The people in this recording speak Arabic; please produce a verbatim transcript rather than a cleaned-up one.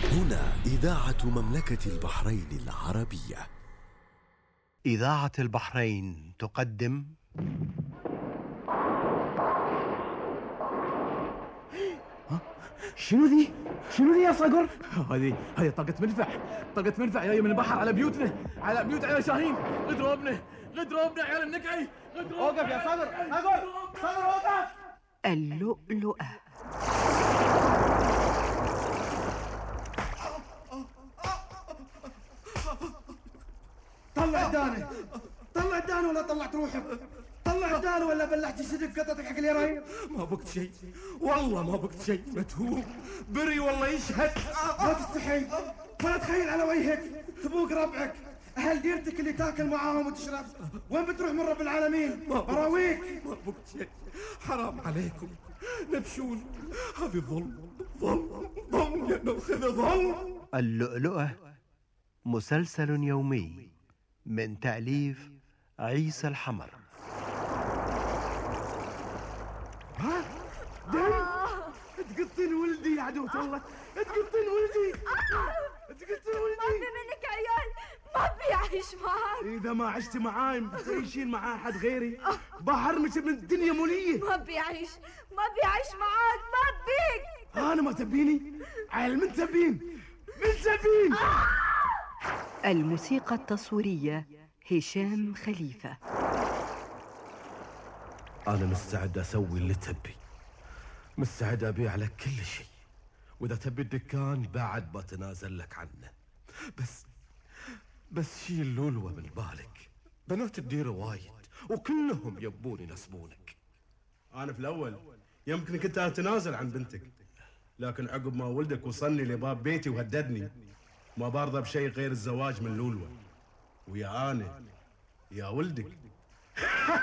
هنا إذاعة مملكة البحرين العربية. إذاعة البحرين تقدم شنو ذي؟ شنو ذي يا صقر؟ هذه هذه طاقة مدفع، طاقة مدفع جاية من البحر على بيوتنا، على بيوت عيال شاهين. غدروبنا غدروبنا عيال النكعي. اوقف يا صقر، صقر صقر اوقف. اللؤلؤة. طلع الدانة، طلع الدانة ولا طلعت روحك؟ طلع الدانة ولا بلعت صدق قطتك حق اليراير؟ ما بقت شيء، والله ما بقت شيء. متهوب بري والله يشهد. لا تستحي ولا تخيل على وجهك تبوق ربعك، أهل ديرتك اللي تاكل معاهم وتشرب. وين بتروح من رب العالمين؟ براويك. ما بقت شيء، حرام عليكم نبشون. هذه ظلم ظلم ظلم يا نوخذ ظلم. اللؤلؤة مسلسل يومي من تأليف عيسى الحمر. ها دم تقطين ولدي يا عدوة الله، تقطين ولدي، تقطين ما ولدي. في منك عيال، ما بيعيش معاك. إذا ما عشت معاي بتعيشين مع أحد غيري. بحرمش من الدنيا مولية. ما بيعيش ما بيعيش معاك، ما بيك. أنا ما تبيني عيل، من تبين من تبين. الموسيقى التصويرية هشام خليفة. أنا مستعد أسوي اللي تبي، مستعد أبيع لك كل شيء، وإذا تبي الدكان بعد بتنازل لك عنه. بس بس شيل لولوة من بالك، بنات الديرة وايد وكلهم يبون ينسبونك. أنا في الأول يمكن كنت أتنازل عن بنتك، لكن عقب ما ولدك وصلني لباب بيتي وهددني، ما برضى بشيء غير الزواج من لولوة. ويا أنا يا ولدك